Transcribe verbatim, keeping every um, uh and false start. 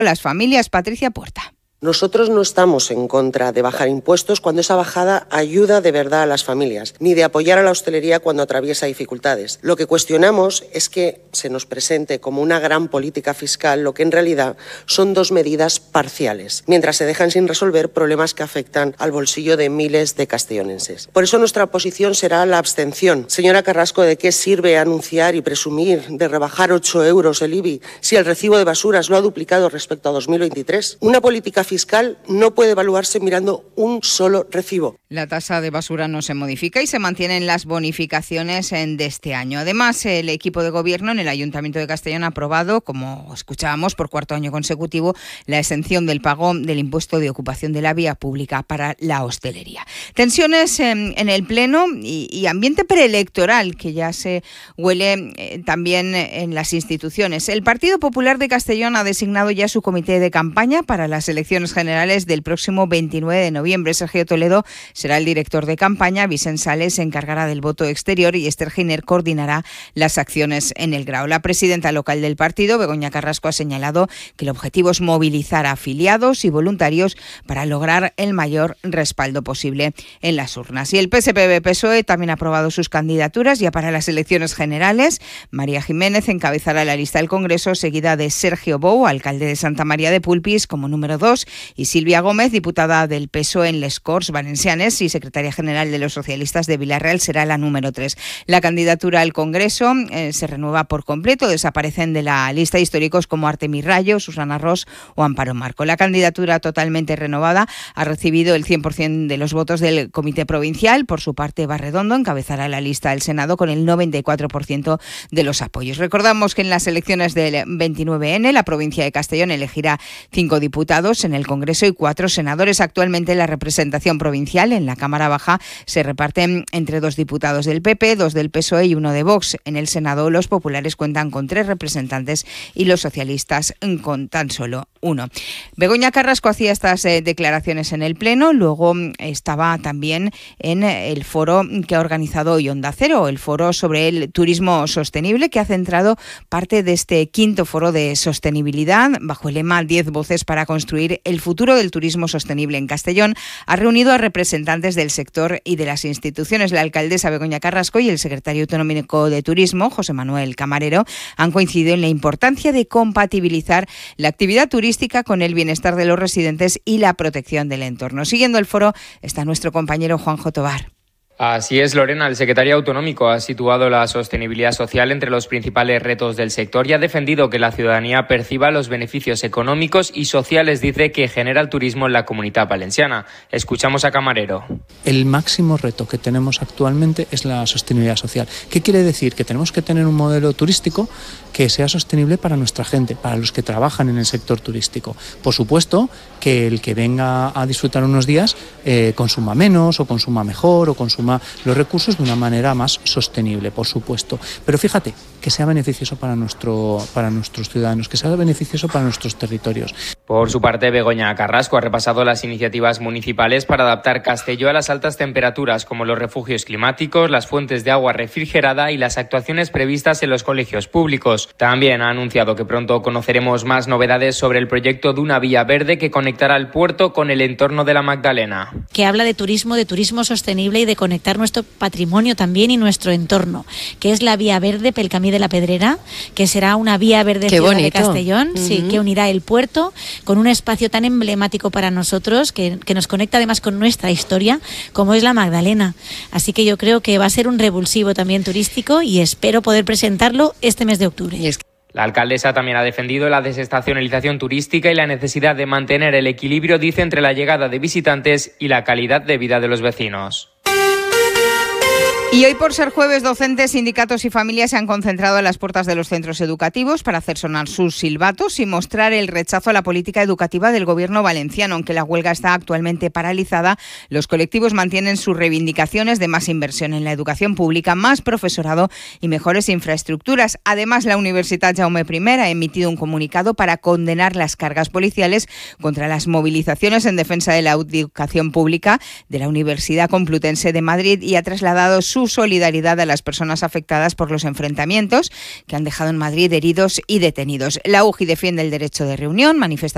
las familias. Patricia Puerta. Nosotros no estamos en contra de bajar impuestos cuando esa bajada ayuda de verdad a las familias, ni de apoyar a la hostelería cuando atraviesa dificultades. Lo que cuestionamos es que se nos presente como una gran política fiscal lo que en realidad son dos medidas parciales, mientras se dejan sin resolver problemas que afectan al bolsillo de miles de castellonenses. Por eso nuestra posición será la abstención. Señora Carrasco, ¿de qué sirve anunciar y presumir de rebajar ocho euros el I B I si el recibo de basuras lo ha duplicado respecto a dos mil veintitrés? Una política fiscal no puede evaluarse mirando un solo recibo. La tasa de basura no se modifica y se mantienen las bonificaciones de este año. Además, el equipo de gobierno en el Ayuntamiento de Castellón ha aprobado, como escuchábamos, por cuarto año consecutivo, la exención del pago del impuesto de ocupación de la vía pública para la hostelería. Tensiones en, en el Pleno y, y ambiente preelectoral que ya se huele eh, también en las instituciones. El Partido Popular de Castellón ha designado ya su comité de campaña para las elecciones generales del próximo veintinueve de noviembre. Sergio Toledo será el director de campaña, Vicent Sales se encargará del voto exterior y Esther Giner coordinará las acciones en el Grao. La presidenta local del partido, Begoña Carrasco, ha señalado que el objetivo es movilizar a afiliados y voluntarios para lograr el mayor respaldo posible en las urnas. Y el P S P B P S O E también ha aprobado sus candidaturas ya para las elecciones generales. María Jiménez encabezará la lista del Congreso, seguida de Sergio Bou, alcalde de Santa María de Pulpis, como número dos, y Silvia Gómez, diputada del P S O E en Les Corts Valencianes y secretaria general de los socialistas de Villarreal, será la número tres. La candidatura al Congreso eh, se renueva por completo. Desaparecen de la lista históricos como Artemí Rayo, Susana Ros o Amparo Marco. La candidatura totalmente renovada ha recibido el cien por ciento de los votos del Comité Provincial. Por su parte, Barredondo encabezará la lista del Senado con el noventa y cuatro por ciento de los apoyos. Recordamos que en las elecciones del veintinueve ene la provincia de Castellón elegirá cinco diputados en el Congreso y cuatro senadores. Actualmente la representación provincial en la Cámara Baja se reparten entre dos diputados del P P, dos del P S O E y uno de Vox. En el Senado los populares cuentan con tres representantes y los socialistas con tan solo uno. Begoña Carrasco hacía estas eh, declaraciones en el Pleno, luego estaba también en el foro que ha organizado hoy Onda Cero, el foro sobre el turismo sostenible, que ha centrado parte de este quinto foro de sostenibilidad bajo el lema diez voces para construir el futuro del turismo sostenible en Castellón. Ha reunido a representantes del sector y de las instituciones. La alcaldesa Begoña Carrasco y el secretario autonómico de Turismo, José Manuel Camarero, han coincidido en la importancia de compatibilizar la actividad turística con el bienestar de los residentes y la protección del entorno. Siguiendo el foro está nuestro compañero Juanjo Tobar. Así es, Lorena. El secretario autonómico ha situado la sostenibilidad social entre los principales retos del sector y ha defendido que la ciudadanía perciba los beneficios económicos y sociales, dice, que genera el turismo en la Comunitat Valenciana. Escuchamos a Camarero. El máximo reto que tenemos actualmente es la sostenibilidad social. ¿Qué quiere decir? Que tenemos que tener un modelo turístico que sea sostenible para nuestra gente, para los que trabajan en el sector turístico. Por supuesto, que el que venga a disfrutar unos días eh, consuma menos o consuma mejor o consuma los recursos de una manera más sostenible, por supuesto. Pero fíjate, que sea beneficioso para, nuestro, para nuestros ciudadanos, que sea beneficioso para nuestros territorios. Por su parte, Begoña Carrasco ha repasado las iniciativas municipales para adaptar Castelló a las altas temperaturas, como los refugios climáticos, las fuentes de agua refrigerada y las actuaciones previstas en los colegios públicos. También ha anunciado que pronto conoceremos más novedades sobre el proyecto de una vía verde que conectará el puerto con el entorno de la Magdalena. Que habla de turismo, de turismo sostenible y de conectar nuestro patrimonio también y nuestro entorno, que es la vía verde pel Camí de la Pedrera, que será una vía verde Qué ciudad bonito. de Castellón, uh-huh. sí, que unirá el puerto con un espacio tan emblemático para nosotros, que, que nos conecta además con nuestra historia, como es la Magdalena. Así que yo creo que va a ser un revulsivo también turístico y espero poder presentarlo este mes de octubre. Y es que la alcaldesa también ha defendido la desestacionalización turística y la necesidad de mantener el equilibrio, dice, entre la llegada de visitantes y la calidad de vida de los vecinos. Y hoy, por ser jueves, docentes, sindicatos y familias se han concentrado en las puertas de los centros educativos para hacer sonar sus silbatos y mostrar el rechazo a la política educativa del gobierno valenciano. Aunque la huelga está actualmente paralizada, los colectivos mantienen sus reivindicaciones de más inversión en la educación pública, más profesorado y mejores infraestructuras. Además, la Universitat Jaume primera ha emitido un comunicado para condenar las cargas policiales contra las movilizaciones en defensa de la educación pública de la Universidad Complutense de Madrid y ha trasladado su solidaridad a las personas afectadas por los enfrentamientos que han dejado en Madrid heridos y detenidos. La U J I defiende el derecho de reunión, manifestación